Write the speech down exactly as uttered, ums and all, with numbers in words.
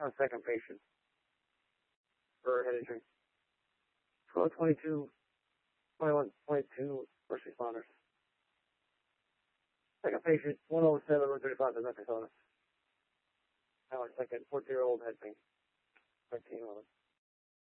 Our second patient for head injury. twelve twenty-two, twenty-one twenty-two first responders. Second patient, one oh seven, one thirty-five, domestic illness. Now our second fourteen-year-old head pain. thirteen eleven.